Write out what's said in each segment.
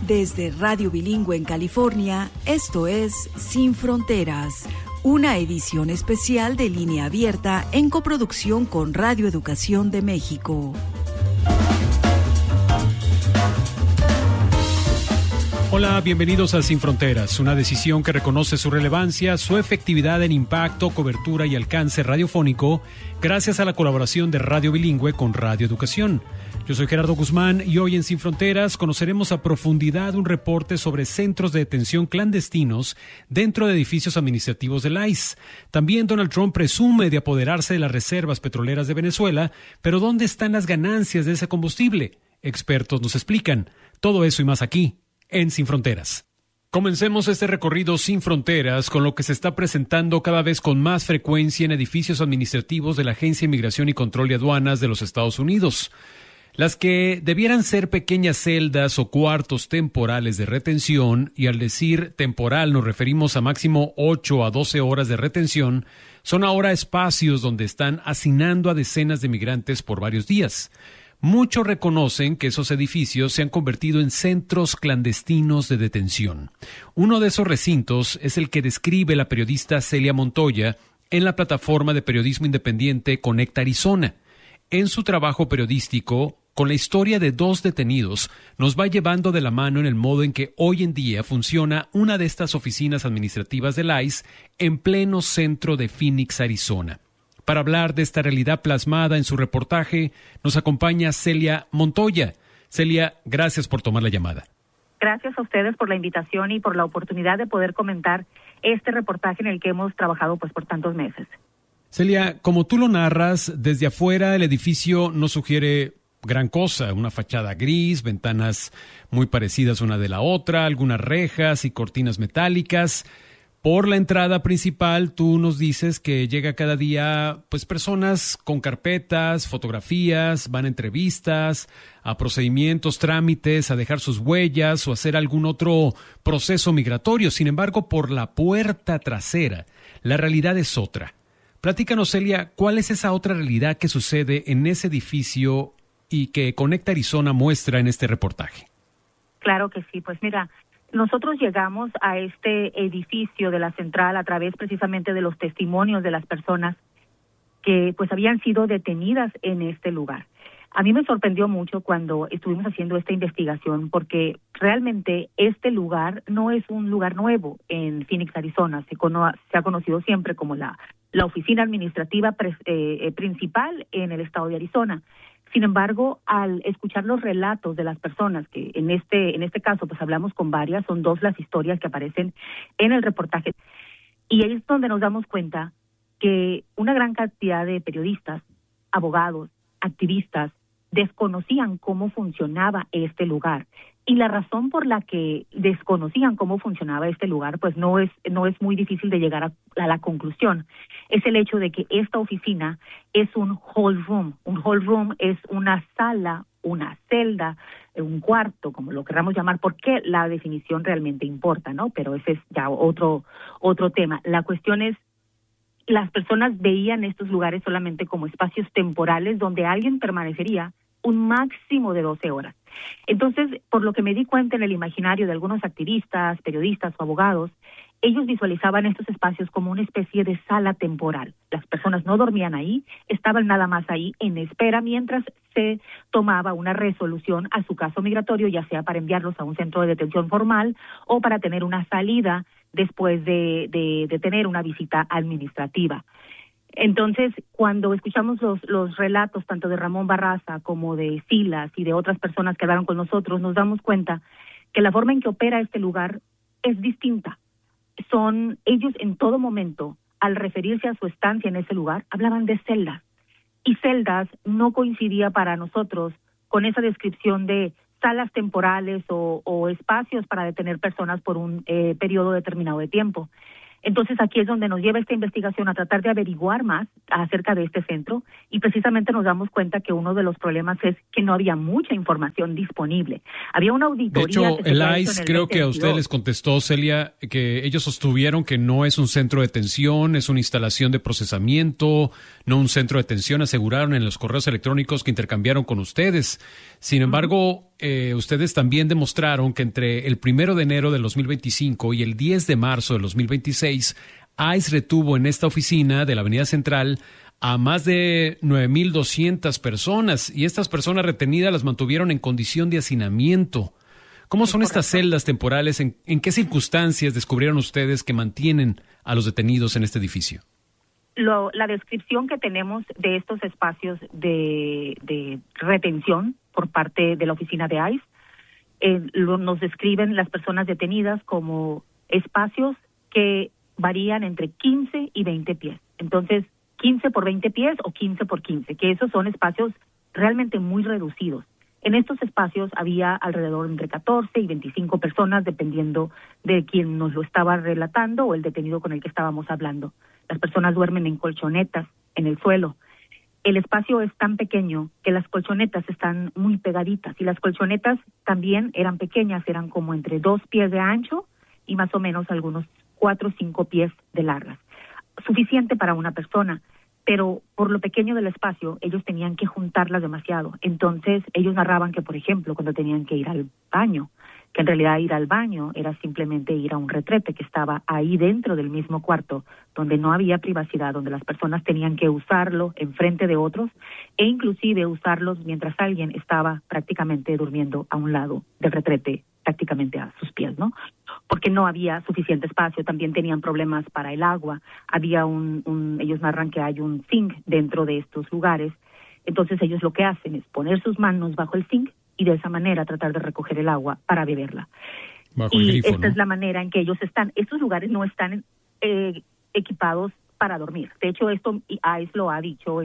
Desde Radio Bilingüe en California, esto es Sin Fronteras, una edición especial de Línea Abierta en coproducción con Radio Educación de México. Hola, bienvenidos a Sin Fronteras, una decisión que reconoce su relevancia, su efectividad en impacto, cobertura y alcance radiofónico, gracias a la colaboración de Radio Bilingüe con Radio Educación. Yo soy Gerardo Guzmán y hoy en Sin Fronteras conoceremos a profundidad un reporte sobre centros de detención clandestinos dentro de edificios administrativos del ICE. También Donald Trump presume de apoderarse de las reservas petroleras de Venezuela, pero ¿dónde están las ganancias de ese combustible? Expertos nos explican. Todo eso y más aquí, en Sin Fronteras. Comencemos este recorrido sin fronteras con lo que se está presentando cada vez con más frecuencia en edificios administrativos de la Agencia de Inmigración y Control de Aduanas de los Estados Unidos. Las que debieran ser pequeñas celdas o cuartos temporales de retención, y al decir temporal nos referimos a máximo 8 a 12 horas de retención, son ahora espacios donde están hacinando a decenas de migrantes por varios días. Muchos reconocen que esos edificios se han convertido en centros clandestinos de detención. Uno de esos recintos es el que describe la periodista Celia Montoya en la plataforma de periodismo independiente Conecta Arizona. En su trabajo periodístico, con la historia de 2 detenidos, nos va llevando de la mano en el modo en que hoy en día funciona una de estas oficinas administrativas del ICE en pleno centro de Phoenix, Arizona. Para hablar de esta realidad plasmada en su reportaje, nos acompaña Celia Montoya. Celia, gracias por tomar la llamada. Gracias a ustedes por la invitación y por la oportunidad de poder comentar este reportaje en el que hemos trabajado por tantos meses. Celia, como tú lo narras, desde afuera el edificio no sugiere gran cosa, una fachada gris, ventanas muy parecidas una de la otra, algunas rejas y cortinas metálicas. Por la entrada principal, tú nos dices que llega cada día personas con carpetas, fotografías, van a entrevistas, a procedimientos, trámites, a dejar sus huellas o hacer algún otro proceso migratorio. Sin embargo, por la puerta trasera, la realidad es otra. Platícanos, Celia, ¿cuál es esa otra realidad que sucede en ese edificio y que Conecta Arizona muestra en este reportaje? Claro que sí, pues mira, nosotros llegamos a este edificio de la central a través precisamente de los testimonios de las personas que habían sido detenidas en este lugar. A mí me sorprendió mucho cuando estuvimos haciendo esta investigación porque realmente este lugar no es un lugar nuevo en Phoenix, Arizona. Se ha conocido siempre como la oficina administrativa principal en el estado de Arizona. Sin embargo, al escuchar los relatos de las personas, que en este caso hablamos con varias, son 2 las historias que aparecen en el reportaje, y ahí es donde nos damos cuenta que una gran cantidad de periodistas, abogados, activistas, desconocían cómo funcionaba este lugar. Y la razón por la que desconocían cómo funcionaba este lugar, no es muy difícil de llegar a la conclusión. Es el hecho de que esta oficina es un hall room. Un hall room es una sala, una celda, un cuarto, como lo queramos llamar, porque la definición realmente importa, ¿no? Pero ese es ya otro tema. La cuestión es, las personas veían estos lugares solamente como espacios temporales donde alguien permanecería un máximo de 12 horas. Entonces, por lo que me di cuenta en el imaginario de algunos activistas, periodistas o abogados, ellos visualizaban estos espacios como una especie de sala temporal. Las personas no dormían ahí, estaban nada más ahí en espera mientras se tomaba una resolución a su caso migratorio, ya sea para enviarlos a un centro de detención formal o para tener una salida después de tener una visita administrativa. Entonces, cuando escuchamos los relatos tanto de Ramón Barraza como de Silas y de otras personas que hablaron con nosotros, nos damos cuenta que la forma en que opera este lugar es distinta. Son ellos en todo momento, al referirse a su estancia en ese lugar, hablaban de celdas. Y celdas no coincidía para nosotros con esa descripción de salas temporales o espacios para detener personas por un periodo determinado de tiempo. Entonces aquí es donde nos lleva esta investigación a tratar de averiguar más acerca de este centro y precisamente nos damos cuenta que uno de los problemas es que no había mucha información disponible. Había una auditoría. De hecho, el ICE creo que a usted les contestó, Celia, que ellos sostuvieron que no es un centro de detención, es una instalación de procesamiento, no un centro de detención, aseguraron en los correos electrónicos que intercambiaron con ustedes. Sin embargo, ustedes también demostraron que entre el 1 de enero del 2025 y el 10 de marzo del 2026, ICE retuvo en esta oficina de la Avenida Central a más de 9,200 personas, y estas personas retenidas las mantuvieron en condición de hacinamiento. ¿Cómo son estas celdas temporales? ¿En qué circunstancias descubrieron ustedes que mantienen a los detenidos en este edificio? La descripción que tenemos de estos espacios de retención por parte de la oficina de ICE, nos describen las personas detenidas como espacios que varían entre 15 y 20 pies. Entonces, 15 por 20 pies o 15 por 15, que esos son espacios realmente muy reducidos. En estos espacios había alrededor entre 14 y 25 personas, dependiendo de quién nos lo estaba relatando o el detenido con el que estábamos hablando. Las personas duermen en colchonetas, en el suelo. El espacio es tan pequeño que las colchonetas están muy pegaditas, y las colchonetas también eran pequeñas, eran como entre 2 pies de ancho y más o menos algunos 4 o 5 pies de largas. Suficiente para una persona, pero por lo pequeño del espacio, ellos tenían que juntarlas demasiado. Entonces, ellos narraban que, por ejemplo, cuando tenían que ir al baño, que en realidad ir al baño era simplemente ir a un retrete que estaba ahí dentro del mismo cuarto, donde no había privacidad, donde las personas tenían que usarlo enfrente de otros, e inclusive usarlos mientras alguien estaba prácticamente durmiendo a un lado del retrete, prácticamente a sus pies, ¿no? Porque no había suficiente espacio. También tenían problemas para el agua. Había ellos narran que hay un zinc dentro de estos lugares. Entonces ellos lo que hacen es poner sus manos bajo el zinc y de esa manera tratar de recoger el agua para beberla. Bajo el grifo, esta, ¿no?, es la manera en que ellos están. Estos lugares no están equipados para dormir. De hecho, esto ICE lo ha dicho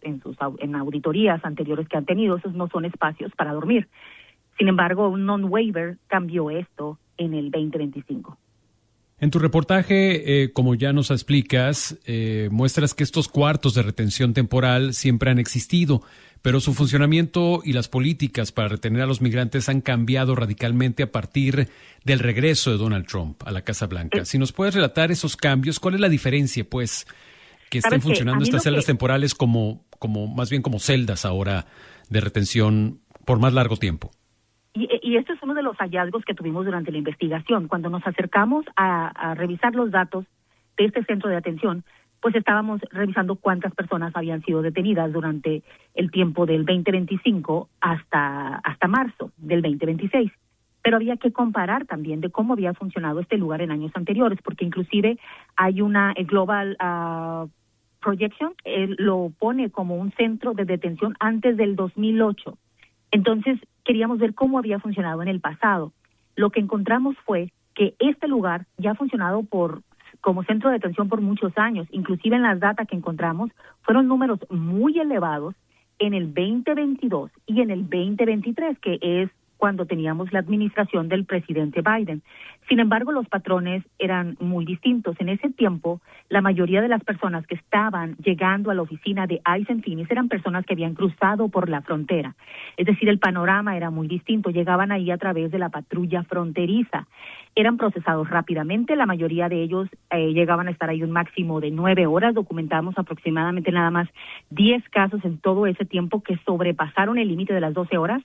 en auditorías anteriores que han tenido. Esos no son espacios para dormir. Sin embargo, un non-waiver cambió esto en el 2025. En tu reportaje, como ya nos explicas, muestras que estos cuartos de retención temporal siempre han existido, pero su funcionamiento y las políticas para retener a los migrantes han cambiado radicalmente a partir del regreso de Donald Trump a la Casa Blanca. Si nos puedes relatar esos cambios, ¿cuál es la diferencia, pues, que estén funcionando estas celdas temporales como más bien como celdas ahora de retención por más largo tiempo? Y este es uno de los hallazgos que tuvimos durante la investigación. Cuando nos acercamos a revisar los datos de este centro de atención, pues estábamos revisando cuántas personas habían sido detenidas durante el tiempo del 2025 hasta marzo del 2026. Pero había que comparar también de cómo había funcionado este lugar en años anteriores, porque inclusive hay una Global Projection, lo pone como un centro de detención antes del 2008. Entonces, queríamos ver cómo había funcionado en el pasado. Lo que encontramos fue que este lugar ya ha funcionado como centro de detención por muchos años. Inclusive en las datas que encontramos fueron números muy elevados en el 2022 y en el 2023, que es cuando teníamos la administración del presidente Biden. Sin embargo, los patrones eran muy distintos. En ese tiempo, la mayoría de las personas que estaban llegando a la oficina de ICE en Phoenix eran personas que habían cruzado por la frontera. Es decir, el panorama era muy distinto. Llegaban ahí a través de la patrulla fronteriza. Eran procesados rápidamente. La mayoría de ellos llegaban a estar ahí un máximo de 9 horas. Documentamos aproximadamente nada más 10 casos en todo ese tiempo que sobrepasaron el límite de las 12 horas.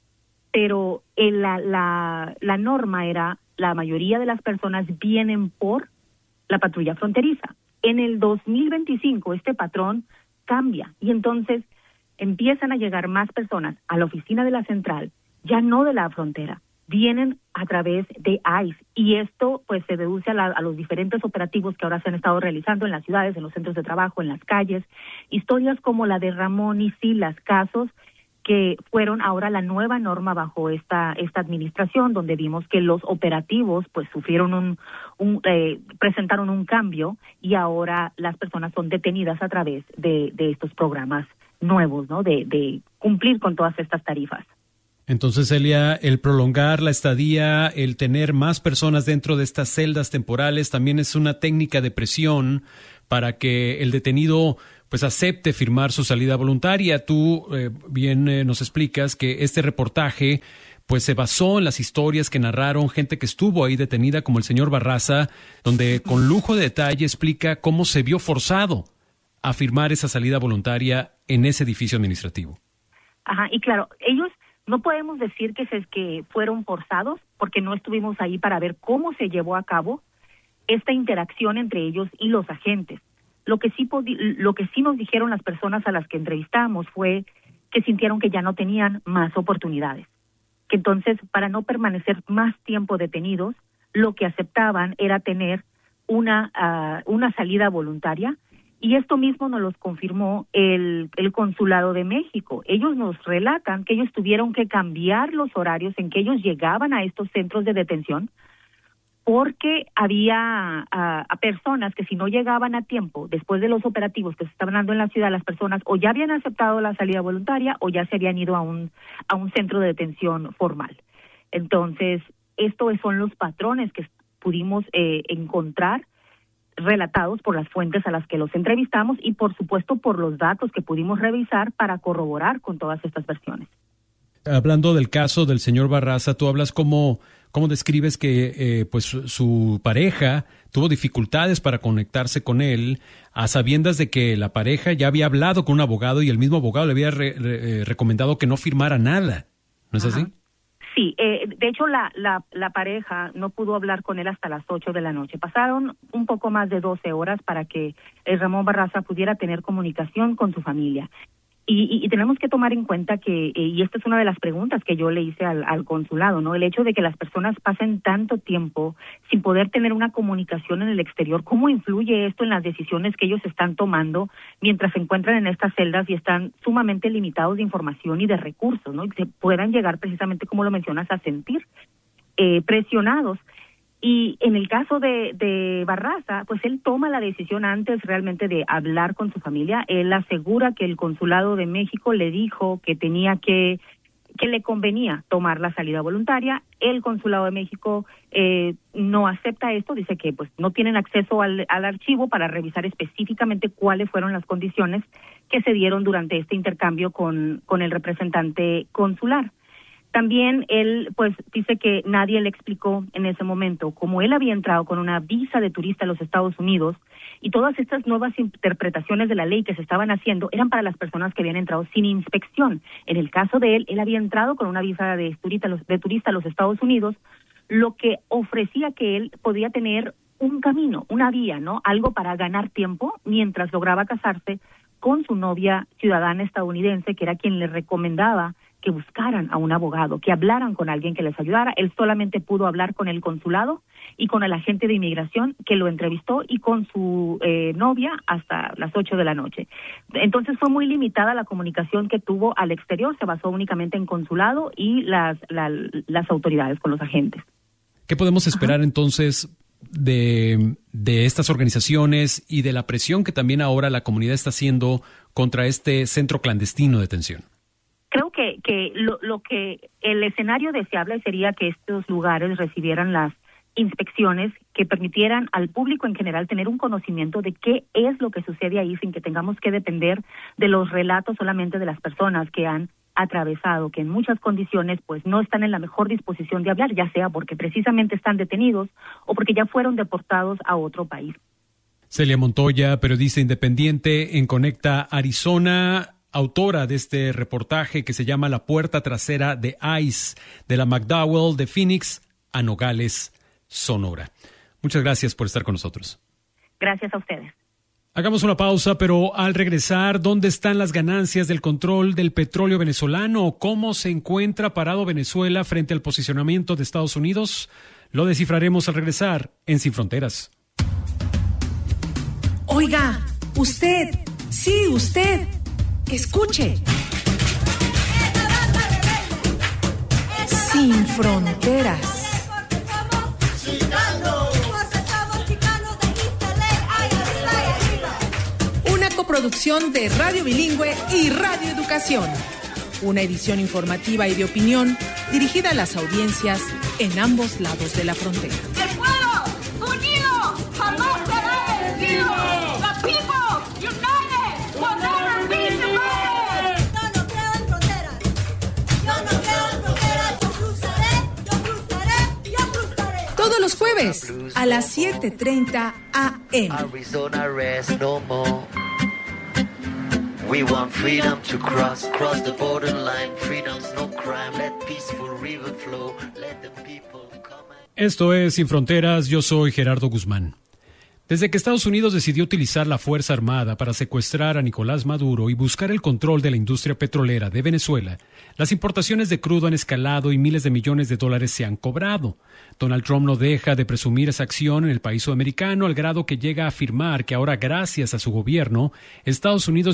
Pero la norma era, la mayoría de las personas vienen por la patrulla fronteriza. En el 2025 este patrón cambia y entonces empiezan a llegar más personas a la oficina de la central, ya no de la frontera, vienen a través de ICE, y esto pues se deduce a los diferentes operativos que ahora se han estado realizando en las ciudades, en los centros de trabajo, en las calles. Historias como la de Ramón y Silas, casos que fueron ahora la nueva norma bajo esta administración, donde vimos que los operativos pues sufrieron presentaron un cambio, y ahora las personas son detenidas a través de estos programas nuevos, ¿no? De cumplir con todas estas tarifas. Entonces, Celia, el prolongar la estadía, el tener más personas dentro de estas celdas temporales también es una técnica de presión para que el detenido pues acepte firmar su salida voluntaria. Tú bien nos explicas que este reportaje pues se basó en las historias que narraron gente que estuvo ahí detenida, como el señor Barraza, donde con lujo de detalle explica cómo se vio forzado a firmar esa salida voluntaria en ese edificio administrativo. Ajá, y claro, ellos No podemos decir que fueron forzados, porque no estuvimos ahí para ver cómo se llevó a cabo esta interacción entre ellos y los agentes. Lo que sí nos dijeron las personas a las que entrevistamos fue que sintieron que ya no tenían más oportunidades, que entonces, para no permanecer más tiempo detenidos, lo que aceptaban era tener una salida voluntaria. Y esto mismo nos lo confirmó el Consulado de México. Ellos nos relatan que ellos tuvieron que cambiar los horarios en que ellos llegaban a estos centros de detención, porque había a personas que, si no llegaban a tiempo después de los operativos que se estaban dando en la ciudad, las personas o ya habían aceptado la salida voluntaria o ya se habían ido a un centro de detención formal. Entonces, estos son los patrones que pudimos encontrar relatados por las fuentes a las que los entrevistamos y, por supuesto, por los datos que pudimos revisar para corroborar con todas estas versiones. Hablando del caso del señor Barraza, tú hablas cómo describes que pues su pareja tuvo dificultades para conectarse con él, a sabiendas de que la pareja ya había hablado con un abogado y el mismo abogado le había recomendado que no firmara nada. ¿No es así? Sí, de hecho la pareja no pudo hablar con él hasta las 8 de la noche. Pasaron un poco más de 12 horas para que Ramón Barraza pudiera tener comunicación con su familia. Y tenemos que tomar en cuenta que, y esta es una de las preguntas que yo le hice al consulado, ¿no? El hecho de que las personas pasen tanto tiempo sin poder tener una comunicación en el exterior, ¿cómo influye esto en las decisiones que ellos están tomando mientras se encuentran en estas celdas y están sumamente limitados de información y de recursos, ¿no? Y se puedan llegar, precisamente como lo mencionas, a sentir presionados. Y en el caso de Barraza, pues él toma la decisión antes realmente de hablar con su familia. Él asegura que el Consulado de México le dijo que le convenía tomar la salida voluntaria. El Consulado de México no acepta esto, dice que pues no tienen acceso al archivo para revisar específicamente cuáles fueron las condiciones que se dieron durante este intercambio con el representante consular. También él pues dice que nadie le explicó en ese momento cómo él había entrado con una visa de turista a los Estados Unidos, y todas estas nuevas interpretaciones de la ley que se estaban haciendo eran para las personas que habían entrado sin inspección. En el caso de él había entrado con una visa de turista a los Estados Unidos, lo que ofrecía que él podía tener un camino, una vía, ¿no? Algo para ganar tiempo mientras lograba casarse con su novia ciudadana estadounidense, que era quien le recomendaba que buscaran a un abogado, que hablaran con alguien que les ayudara. Él solamente pudo hablar con el consulado y con el agente de inmigración que lo entrevistó, y con su novia hasta las 8 de la noche. Entonces fue muy limitada la comunicación que tuvo al exterior, se basó únicamente en consulado y las autoridades con los agentes. ¿Qué podemos esperar entonces de estas organizaciones y de la presión que también ahora la comunidad está haciendo contra este centro clandestino de detención? Creo que lo que el escenario deseable sería que estos lugares recibieran las inspecciones que permitieran al público en general tener un conocimiento de qué es lo que sucede ahí, sin que tengamos que depender de los relatos solamente de las personas que han atravesado, que en muchas condiciones pues no están en la mejor disposición de hablar, ya sea porque precisamente están detenidos o porque ya fueron deportados a otro país. Celia Montoya, periodista independiente en Conecta Arizona, autora de este reportaje que se llama La puerta trasera de ICE, de la McDowell de Phoenix a Nogales, Sonora. Muchas gracias por estar con nosotros. Gracias a ustedes. Hagamos una pausa, pero al regresar, ¿dónde están las ganancias del control del petróleo venezolano? ¿Cómo se encuentra parado Venezuela frente al posicionamiento de Estados Unidos? Lo descifraremos al regresar en Sin Fronteras. Oiga, usted, sí, usted, escuche. Sin Fronteras. Una coproducción de Radio Bilingüe y Radio Educación. Una edición informativa y de opinión dirigida a las audiencias en ambos lados de la frontera. ¡El pueblo unido jamás será vencido! ¡The people united will never be divided! Yo no creo en fronteras. Yo no creo en fronteras. Yo cruzaré, yo cruzaré. Todos los jueves a las 7:30 a.m. Arizona rest no more. We want freedom to cross the borderline. Freedom's no crime. Let peaceful river flow. Let the people come. Esto es Sin Fronteras, yo soy Gerardo Guzmán. Desde que Estados Unidos decidió utilizar la Fuerza Armada para secuestrar a Nicolás Maduro y buscar el control de la industria petrolera de Venezuela, las importaciones de crudo han escalado y miles de millones de dólares se han cobrado. Donald Trump no deja de presumir esa acción en el país sudamericano al grado que llega a afirmar que ahora, gracias a su gobierno, Estados Unidos